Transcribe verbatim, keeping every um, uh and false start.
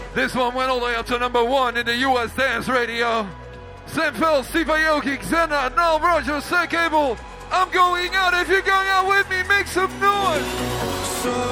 This one went all the way up to number one in the U S Dance Radio. Saint Phil, Steve Aoki, Xena, Noel Rogers, Sir Cable. I'm going out. If you're going out with me, make some noise.